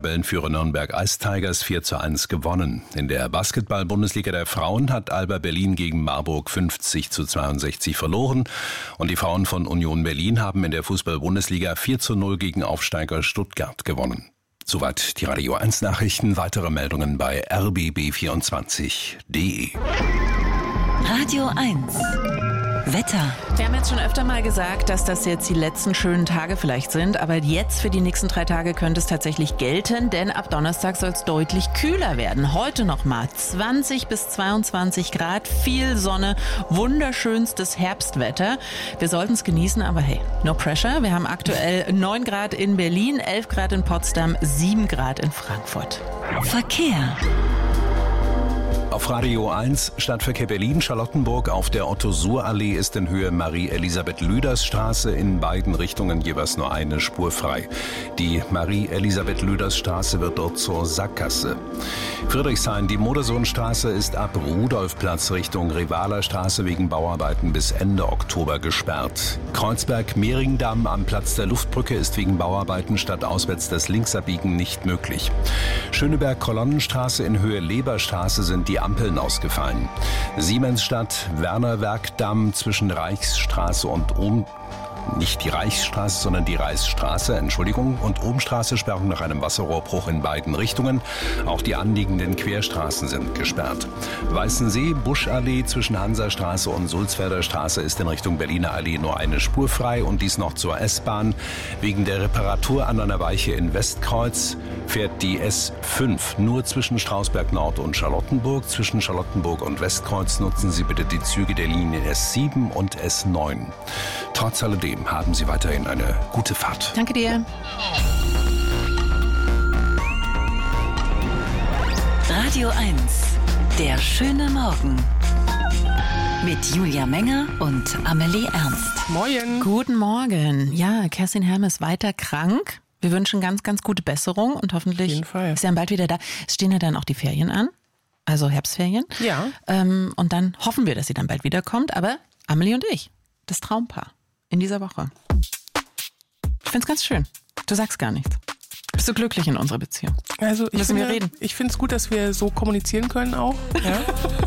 Tabellenführer Nürnberg Ice Tigers 4:1 gewonnen. In der Basketball-Bundesliga der Frauen hat Alba Berlin gegen Marburg 50:62 verloren. Und die Frauen von Union Berlin haben in der Fußball-Bundesliga 4:0 gegen Aufsteiger Stuttgart gewonnen. Soweit die Radio 1 Nachrichten. Weitere Meldungen bei rbb24.de. Radio 1 Wetter. Wir haben jetzt schon öfter mal gesagt, dass das jetzt die letzten schönen Tage vielleicht sind, aber jetzt für die nächsten 3 Tage könnte es tatsächlich gelten, denn ab Donnerstag soll es deutlich kühler werden. Heute nochmal 20 bis 22 Grad, viel Sonne, wunderschönstes Herbstwetter. Wir sollten es genießen, aber hey, no pressure. Wir haben aktuell 9 Grad in Berlin, 11 Grad in Potsdam, 7 Grad in Frankfurt. Verkehr. Auf Radio 1 Stadtverkehr Berlin, Charlottenburg auf der Otto-Suhr-Allee ist in Höhe Marie-Elisabeth-Lüders-Straße in beiden Richtungen jeweils nur eine Spur frei. Die Marie-Elisabeth-Lüders-Straße wird dort zur Sackgasse. Friedrichshain, die Modersohnstraße ist ab Rudolfplatz Richtung Revaler Straße wegen Bauarbeiten bis Ende Oktober gesperrt. Kreuzberg-Mehringdamm am Platz der Luftbrücke ist wegen Bauarbeiten statt auswärts das Linksabbiegen nicht möglich. Schöneberg-Kolonnenstraße in Höhe Leberstraße sind die Ampeln ausgefallen. Siemensstadt, Wernerwerkdamm zwischen Reichsstraße und nicht die Reichsstraße, sondern die Reichsstraße, und Ohmstraße Sperrung nach einem Wasserrohrbruch in beiden Richtungen. Auch die anliegenden Querstraßen sind gesperrt. Weißensee, Buschallee zwischen Hansastraße und Sulzfelder Straße ist in Richtung Berliner Allee nur eine Spur frei und dies noch zur S-Bahn. Wegen der Reparatur an einer Weiche in Westkreuz fährt die S5 nur zwischen Strausberg Nord und Charlottenburg. Zwischen Charlottenburg und Westkreuz nutzen Sie bitte die Züge der Linien S7 und S9. Trotz alledem haben Sie weiterhin eine gute Fahrt. Danke dir. Radio 1, der schöne Morgen. Mit Julia Menger und Amelie Ernst. Moin. Guten Morgen. Ja, Kerstin Herm ist weiter krank. Wir wünschen ganz, ganz gute Besserung und hoffentlich ist er dann bald wieder da. Es stehen ja dann auch die Ferien an, also Herbstferien. Ja. Und dann hoffen wir, dass sie dann bald wiederkommt. Aber Amelie und ich, das Traumpaar in dieser Woche. Ich find's ganz schön. Du sagst gar nichts. Bist du glücklich in unserer Beziehung? Also Müssen wir reden? Ich finde es gut, dass wir so kommunizieren können auch. Ja?